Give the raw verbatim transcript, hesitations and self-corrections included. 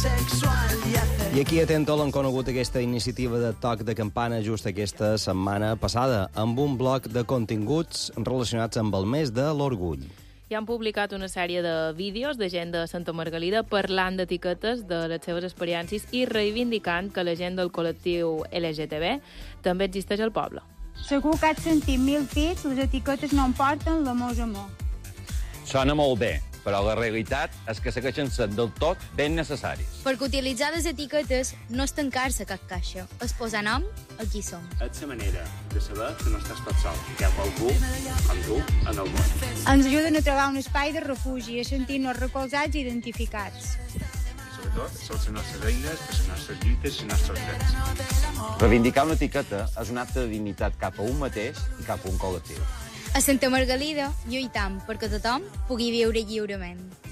I aquí a Tentol han conegut aquesta iniciativa de toc de campana just aquesta setmana passada, amb un bloc de continguts relacionats amb el mes de l'orgull. I han publicat una sèrie de vídeos de gent de Santa Margalida parlant d'etiquetes, de les seves experiències i reivindicant que la gent del col·lectiu L G T B també existeix al poble. Segur que has sentit mil pits, les etiquetes no em porten l'amor amor. Sona molt bé, però la realitat és que segueixen sent del tot ben necessaris. Perquè utilitzar les etiquetes no és tancar-se a cap caixa, és posar nom a qui som. És la manera de saber que no estàs tot sol, que hi ha algú com tu en el món. Ens ajuden a trobar un espai de refugi, a sentir-nos recolzats i identificats. I sobretot, són les nostres eines, les nostres lluites i els nostres drets. Reivindicar una etiqueta és un acte de dignitat cap a un mateix i cap a un col·lectiu. A Santa Margalida lluitam perquè tothom pugui viure lliurement.